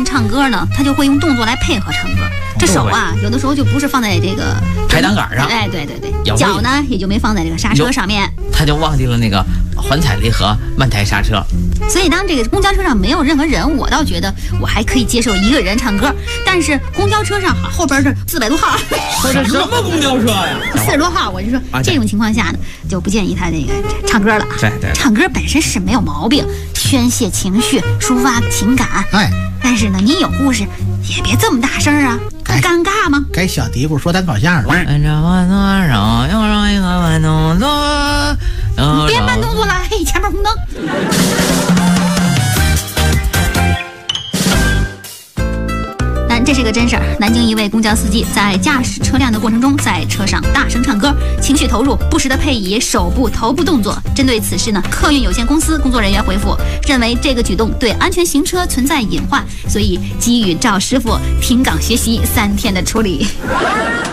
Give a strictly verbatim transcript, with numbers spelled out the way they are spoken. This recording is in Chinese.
唱歌呢，他就会用动作来配合唱歌。这手啊，有的时候就不是放在这个排档杆上， 哎，对对对，脚呢也就没放在这个刹车上面， 他就忘记了那个缓踩离合、慢抬刹车。 所以当这个公交车上没有任何人，我倒觉得我还可以接受一个人唱歌。但是公交车上后边这四百多号， 这什么公交车呀？ 四十多号，我就说、啊、这种情况下呢，就不建议他这个唱歌了。 对对， 唱歌本身是没有毛病，宣泄情绪、抒发情感。 哎， 但是呢，你有故事也别这么大声啊，不尴尬吗？ 该小嘀咕说单口相声了。 按照慢动手，又让一个慢动作。 你别慢动作了，嘿，前面红灯。但这是个真事儿，南京一位公交司机在驾驶车辆的过程中，在车上大声唱歌，情绪投入，不时的配以手部、头部动作。针对此事呢，客运有限公司工作人员回复，认为这个举动对安全行车存在隐患，所以给予赵师傅停岗学习三天的处理。